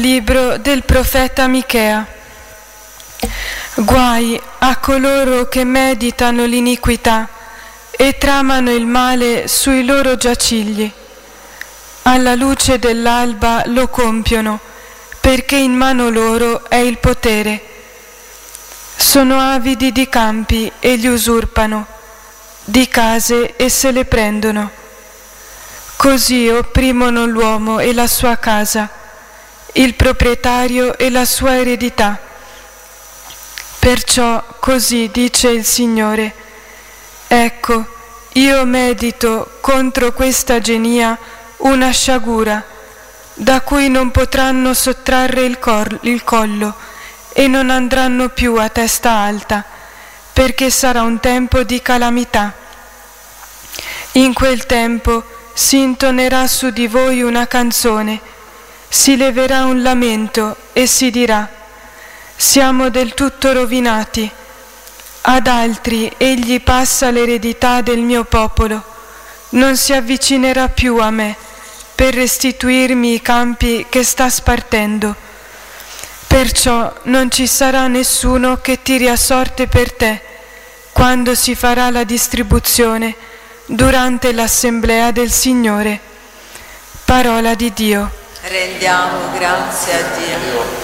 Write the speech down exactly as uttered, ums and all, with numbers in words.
Libro del profeta Michea. Guai a coloro che meditano l'iniquità e tramano il male sui loro giacigli. Alla luce dell'alba lo compiono, perché in mano loro è il potere. Sono avidi di campi e li usurpano, di case e se le prendono. Così opprimono l'uomo e la sua casa, il proprietario e la sua eredità. Perciò così dice il Signore: ecco, io medito contro questa genia una sciagura, da cui non potranno sottrarre il, cor- il collo e non andranno più a testa alta, perché sarà un tempo di calamità. In quel tempo si intonerà su di voi una canzone, si leverà un lamento e si dirà: siamo del tutto rovinati. Ad altri egli passa l'eredità del mio popolo, non si avvicinerà più a me per restituirmi i campi che sta spartendo. Perciò non ci sarà nessuno che tiri a sorte per te quando si farà la distribuzione durante l'assemblea del Signore. Parola di Dio. Rendiamo grazie a Dio.